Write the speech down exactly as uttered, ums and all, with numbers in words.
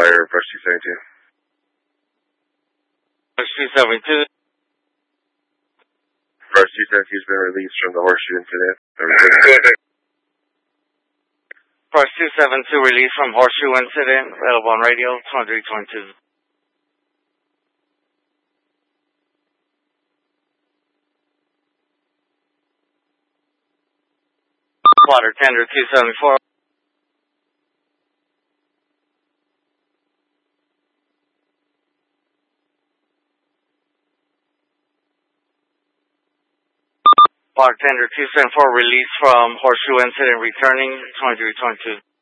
fire, brush two seventy-two. Brush two seventy-two. Brush two seventy-two has been released from the Horseshoe incident. Brush two seventy-two released from Horseshoe incident, available on radio, twenty-three twenty-two. Water tender two seventy-four. Water tender two seventy-four released from Horseshoe incident, returning twenty-three twenty-two.